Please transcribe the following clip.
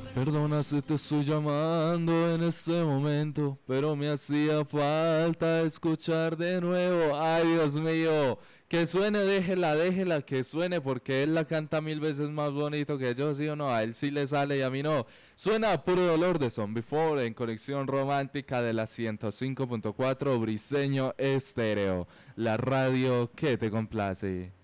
Perdona si te estoy llamando en este momento, pero me hacía falta escuchar de nuevo. Ay, Dios mío, que suene, déjela, que suene, porque él la canta mil veces más bonito que yo, ¿sí o no? A él sí le sale y a mí no. Suena Puro Dolor de Zombie 4 en conexión romántica de la 105.4 Briseño Estéreo, la radio que te complace.